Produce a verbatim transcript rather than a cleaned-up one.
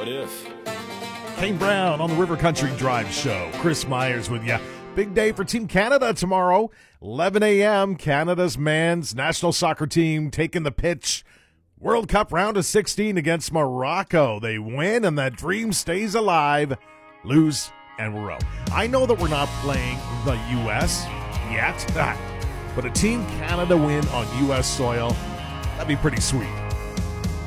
What if? Kane Brown on the River Country Drive Show. Chris Myers with you. Big day for Team Canada tomorrow. eleven a.m. Canada's men's national soccer team taking the pitch. World Cup round of sixteen against Morocco. They win and that dream stays alive. Lose and we're out. I know that we're not playing the U S yet, but a Team Canada win on U S soil, that'd be pretty sweet.